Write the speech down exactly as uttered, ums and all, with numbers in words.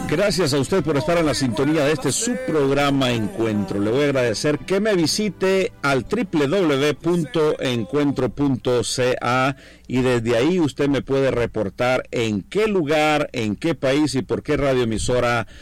Gracias a usted por estar en la sintonía de este su programa Encuentro. Le voy a agradecer que me visite al doble u doble u doble u punto encuentro punto c a y desde ahí usted me puede reportar en qué lugar, en qué país y por qué radioemisora